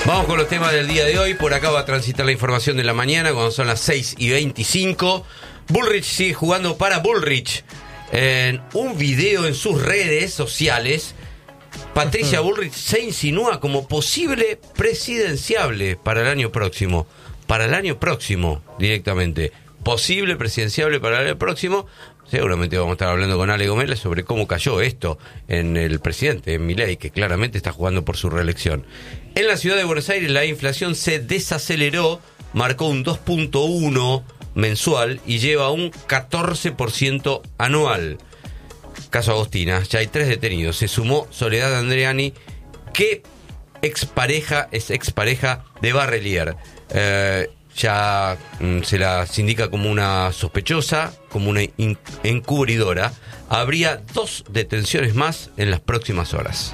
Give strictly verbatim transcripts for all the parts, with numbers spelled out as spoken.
Vamos con los temas del día de hoy. Por acá va a transitar la información de la mañana cuando son las seis y veinticinco. Bullrich sigue jugando para Bullrich. En un video en sus redes sociales, Patricia Bullrich se insinúa como posible presidenciable para el año próximo. Para el año próximo, directamente. Posible presidenciable para el año próximo. Seguramente vamos a estar hablando con Ale Gómez sobre cómo cayó esto en el presidente, en Milei, que claramente está jugando por su reelección. En la ciudad de Buenos Aires la inflación se desaceleró, marcó un dos punto uno mensual y lleva un catorce por ciento anual. Caso Agostina, ya hay tres detenidos. Se sumó Soledad Andreani, que expareja, es expareja de Barrelier. Eh, ya mm, se la indica como una sospechosa, como una in- encubridora. Habría dos detenciones más en las próximas horas.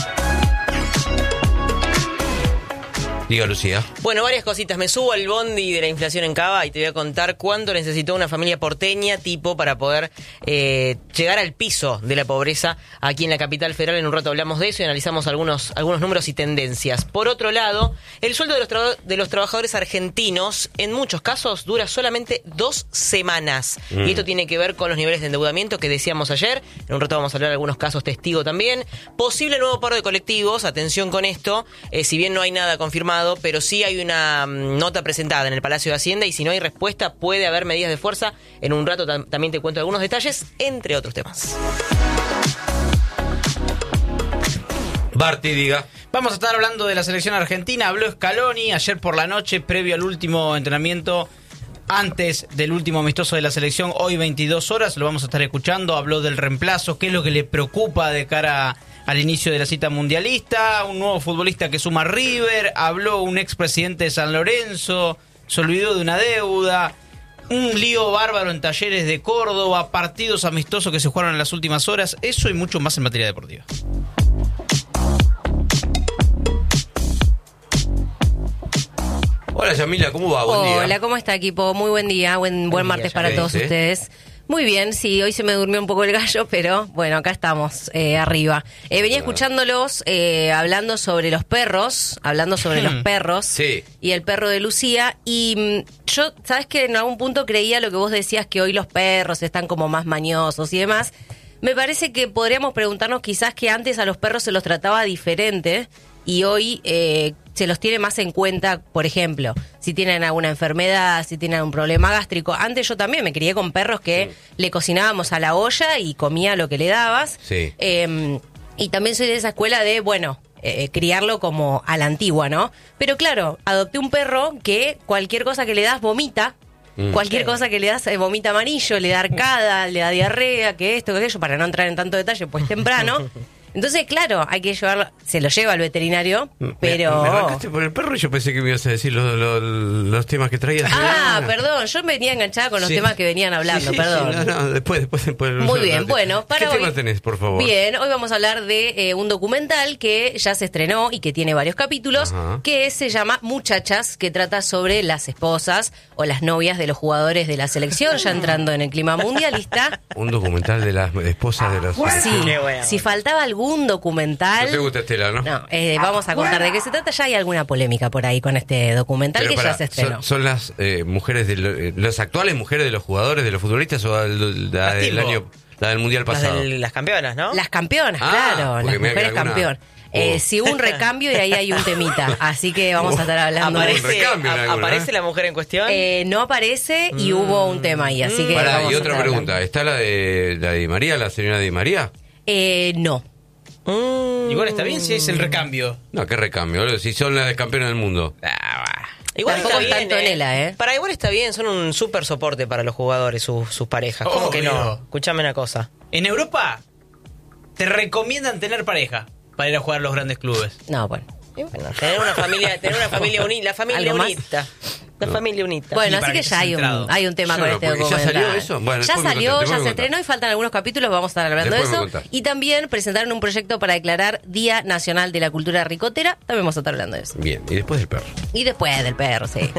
Diga, Lucía. Bueno, varias cositas. Me subo al bondi de la inflación en Cava y te voy a contar cuánto necesitó una familia porteña tipo para poder eh, llegar al piso de la pobreza aquí en la capital federal. En un rato hablamos de eso y analizamos algunos, algunos números y tendencias. Por otro lado, el sueldo de los, tra- de los trabajadores argentinos en muchos casos dura solamente dos semanas. Mm. Y esto tiene que ver con los niveles de endeudamiento que decíamos ayer. En un rato vamos a hablar de algunos casos testigo también. Posible nuevo paro de colectivos. Atención con esto. Eh, si bien no hay nada confirmado, pero sí hay una um, nota presentada en el Palacio de Hacienda y si no hay respuesta puede haber medidas de fuerza. En un rato tam- también te cuento algunos detalles, entre otros temas. Barty, diga. Vamos a estar hablando de la selección argentina. Habló Scaloni ayer por la noche, previo al último entrenamiento, antes del último amistoso de la selección, hoy veintidós horas, lo vamos a estar escuchando. Habló del reemplazo, qué es lo que le preocupa de cara a al inicio de la cita mundialista, un nuevo futbolista que suma River, habló un expresidente de San Lorenzo, se olvidó de una deuda, un lío bárbaro en Talleres de Córdoba, partidos amistosos que se jugaron en las últimas horas, eso y mucho más en materia deportiva. Hola, Yamila, ¿cómo va? Buen Hola, día. Hola, ¿cómo está, equipo? Muy buen día, buen, buen martes para todos ustedes. Muy bien, sí, hoy se me durmió un poco el gallo, pero bueno, acá estamos, eh, arriba. Eh, venía escuchándolos eh, hablando sobre los perros, hablando sobre los perros sí. y el perro de Lucía, y mm, yo, ¿sabes qué? En algún punto creía lo que vos decías, que hoy los perros están como más mañosos y demás. Me parece que podríamos preguntarnos quizás que antes a los perros se los trataba diferente y hoy eh, se los tiene más en cuenta, por ejemplo, si tienen alguna enfermedad, si tienen un problema gástrico. Antes yo también me crié con perros que sí. le cocinábamos a la olla y comía lo que le dabas. Sí. Eh, y también soy de esa escuela de, bueno, eh, criarlo como a la antigua, ¿no? Pero claro, adopté un perro que cualquier cosa que le das vomita. Mm. Cualquier cosa que le das eh, vomita amarillo, le da arcada, le da diarrea, que esto, que aquello, para no entrar en tanto detalle, pues temprano. Entonces, claro, hay que llevarlo, se lo lleva al veterinario, pero... Me, me arrancaste por el perro y yo pensé que me ibas a decir los, los, los temas que traías. Ah, perdón, yo venía enganchada con los sí. temas que venían hablando, sí, perdón. Sí, no, no, después, después, después. Muy bien, bueno, para ¿Qué hoy... tema tenés, por favor? Bien, hoy vamos a hablar de eh, un documental que ya se estrenó y que tiene varios capítulos, Ajá. que se llama Muchachas, que trata sobre las esposas o las novias de los jugadores de la selección, ya entrando en el clima mundialista. Un documental de las esposas de los... Sí, bueno. Si faltaba algún documental... No te gusta Estela, ¿no? No, eh, vamos a contar de qué se trata. Ya hay alguna polémica por ahí con este documental Pero que para, ya se estrenó. ¿Son, son las eh, mujeres, de lo, eh, las actuales mujeres de los jugadores, de los futbolistas o el, la del año, la del mundial pasado? Las, del, las campeonas, ¿no? Las campeonas, ah, claro, las mujeres alguna... campeón. Eh, oh. Si hubo un recambio y ahí hay un temita, así que vamos a estar hablando ¿Aparece, de eso. A, ¿Aparece la mujer en cuestión? Eh, no aparece y mm. hubo un tema ahí, así que Pará, vamos y otra a pregunta, hablando. ¿está la de la de Di María, la señora Di María? Eh, no. Mm. Igual está bien si es el recambio. No, qué recambio, si son las campeonas del mundo. Ah, igual Tampoco está tanto bien, en ella, ¿eh? Para igual está bien, son un súper soporte para los jugadores, sus, sus parejas. ¿Cómo oh, que no? Mío. Escuchame una cosa. En Europa te recomiendan tener pareja para ir a jugar a los grandes clubes. No, bueno. Y bueno, tener una familia, tener una familia unida, la familia unita. La no. familia unita. Bueno, así que ya hay un, hay un tema yo con no, este documental. ¿Ya salió eso? Bueno, ya salió, contar, ya se estrenó y faltan algunos capítulos, vamos a estar hablando después de eso. Y también presentaron un proyecto para declarar Día Nacional de la Cultura Ricotera, también vamos a estar hablando de eso. Bien, y después del perro. Y después del perro, sí.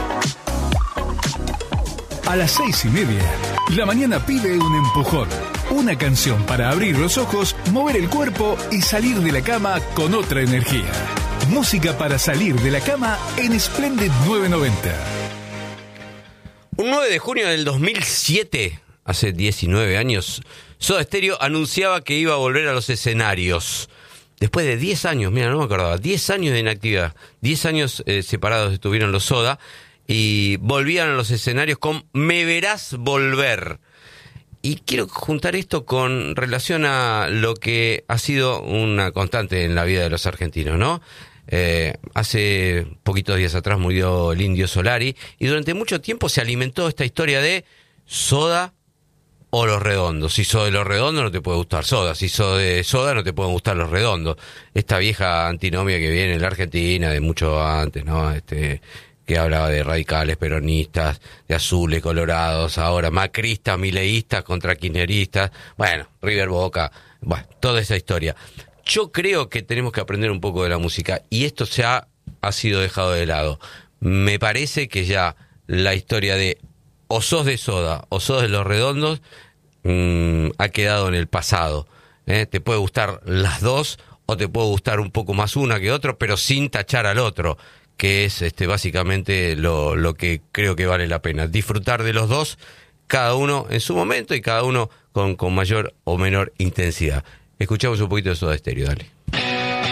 A las seis y media, la mañana pide un empujón, Una canción para abrir los ojos, mover el cuerpo y salir de la cama con otra energía. Música para salir de la cama en Splendid novecientos noventa. Un nueve de junio del dos mil siete, hace diecinueve años, Soda Stereo anunciaba que iba a volver a los escenarios. Después de diez años, mira, no me acordaba, diez años de inactividad, diez años eh, separados estuvieron los Soda y volvían a los escenarios con Me Verás Volver. Y quiero juntar esto con relación a lo que ha sido una constante en la vida de los argentinos, ¿no? Eh, hace poquitos días atrás murió el Indio Solari y durante mucho tiempo se alimentó esta historia de Soda o Los Redondos. Si sos de Los Redondos no te puede gustar Soda, si sos de Soda no te pueden gustar Los Redondos. Esta vieja antinomia que viene en la Argentina de mucho antes, ¿no? Este, que hablaba de radicales peronistas, de azules, colorados, ahora macristas, mileístas contra kirchneristas, bueno, River Boca, bueno, toda esa historia. Yo creo que tenemos que aprender un poco de la música y esto se ha, ha sido dejado de lado. Me parece que ya la historia de o sos de Soda o sos de Los Redondos mmm, ha quedado en el pasado. ¿eh? Te puede gustar las dos o te puede gustar un poco más una que otro, pero sin tachar al otro, que es este básicamente lo, lo que creo que vale la pena. Disfrutar de los dos, cada uno en su momento y cada uno con, con mayor o menor intensidad. Escuchamos un poquito de Soda Stereo, dale.